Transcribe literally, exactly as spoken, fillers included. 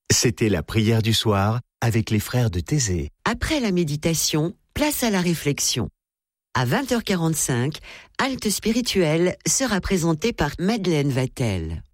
C'était la prière du soir avec les frères de Thésée. Après la méditation, place à la réflexion. À vingt heures quarante-cinq, Halte spirituelle sera présentée par Madeleine Vatel.